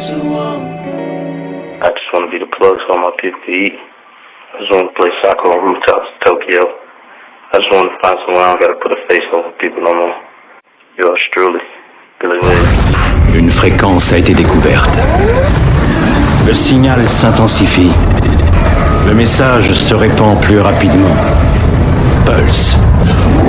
I just want to be the plug so all my people can eat. I just want to play soccer on rooftops in Tokyo. I just want to find somewhere I don't got to put a face over people no more. Yours truly, Billy Williams. Une fréquence a été découverte. Le signal s'intensifie. Le message se répand plus rapidement. Pulse.